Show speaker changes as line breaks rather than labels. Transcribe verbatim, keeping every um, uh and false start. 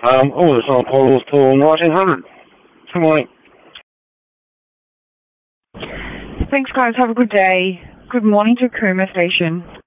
Um, all the samples till nineteen hundred. Good morning.
Thanks, guys. Have a good day. Good morning to Cooma Station.